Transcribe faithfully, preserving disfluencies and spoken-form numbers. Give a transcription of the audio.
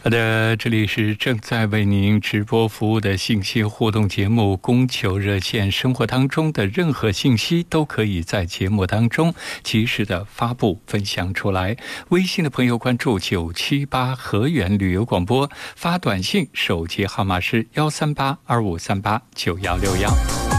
好的，这里是正在为您直播服务的信息互动节目供求热线。生活当中的任何信息都可以在节目当中及时的发布分享出来。微信的朋友关注九七八河源旅游广播，发短信手机号码是幺三八二五三八九幺六幺。